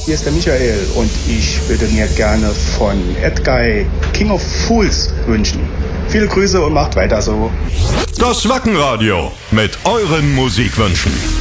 Hier ist der Michael und ich würde mir gerne von Edguy King of Fools wünschen. Viele Grüße und macht weiter so. Das Wackenradio mit euren Musikwünschen.